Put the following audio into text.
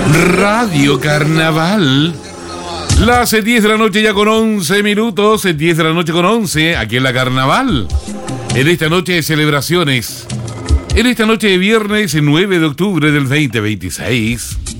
Radio Carnaval. Las 10 de la noche ya con 11 minutos, 10 de la noche con 11, aquí en la Carnaval. En esta noche de celebraciones, en esta noche de viernes 9 de octubre del 2026.